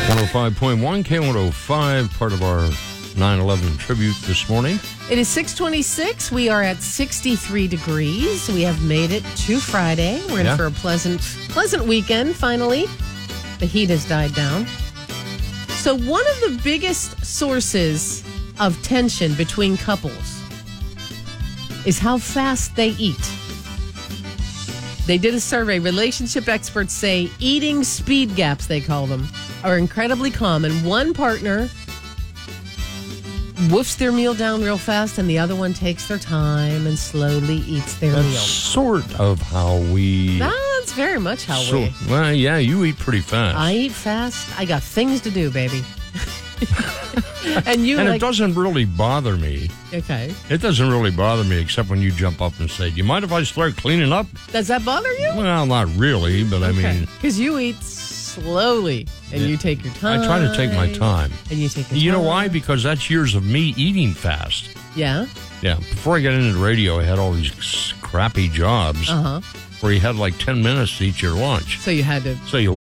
105.1 K105, part of our 9/11 tribute this morning. It is 6:26. We are at 63 degrees. We have made it to Friday. We're in for a pleasant weekend, finally. The heat has died down. So one of the biggest sources of tension between couples is how fast they eat. They did a survey. Relationship experts say eating speed gaps, they call them, are incredibly common. One partner woofs their meal down real fast, and the other one takes their time and slowly eats their That's meal. sort of how we... That's very much how we... Well, yeah, you eat pretty fast. I eat fast. I got things to do, baby. And it doesn't really bother me. Okay. It doesn't really bother me, except when you jump up and say, do you mind if I start cleaning up? Does that bother you? Well, not really, but I mean... Because you eat slowly, and you take your time. I try to take my time. And you take your time. You know why? Because that's years of me eating fast. Yeah? Yeah. Before I got into the radio, I had all these crappy jobs where you had like 10 minutes to eat your lunch. So you had to... So you